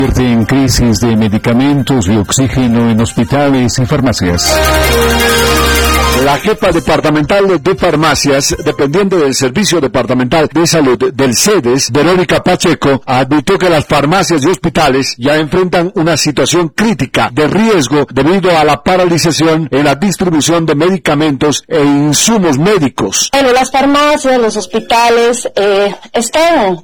En crisis de medicamentos y oxígeno en hospitales y farmacias. La jefa departamental de farmacias, dependiente del Servicio Departamental de Salud del CEDES, Verónica Pacheco, advirtió que las farmacias y hospitales ya enfrentan una situación crítica de riesgo debido a la paralización en la distribución de medicamentos e insumos médicos. Bueno, las farmacias, los hospitales están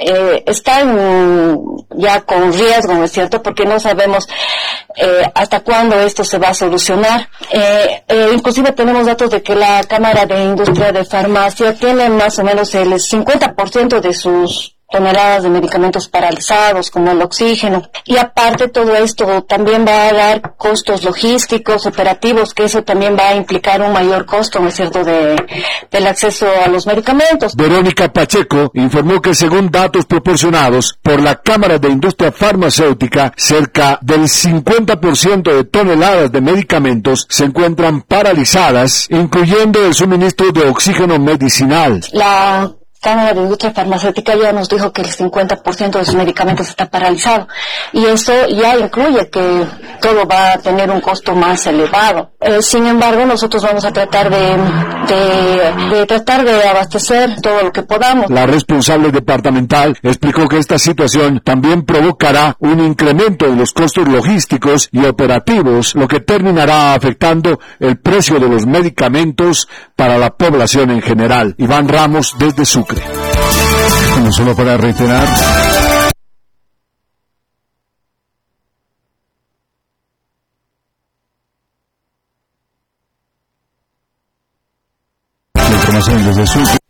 ya con riesgo, ¿no es cierto? Porque no sabemos hasta cuándo esto se va a solucionar. Inclusive tenemos datos de que la Cámara de Industria de Farmacia tiene más o menos el 50% de sus toneladas de medicamentos paralizados, como el oxígeno. Y aparte todo esto también va a dar costos logísticos, operativos, que eso también va a implicar un mayor costo, ¿no es cierto?, del acceso a los medicamentos. Verónica Pacheco informó que según datos proporcionados por la Cámara de Industria Farmacéutica, cerca del 50% de toneladas de medicamentos se encuentran paralizadas, incluyendo el suministro de oxígeno medicinal. La Cámara de Industria Farmacéutica ya nos dijo que el 50% de sus medicamentos está paralizado, y eso ya incluye que todo va a tener un costo más elevado. Sin embargo, nosotros vamos a tratar de abastecer todo lo que podamos. La responsable departamental explicó que esta situación también provocará un incremento en los costos logísticos y operativos, lo que terminará afectando el precio de los medicamentos para la población en general. Iván Ramos, desde Sucre. Como solo para reiterar, la información desde Sucre.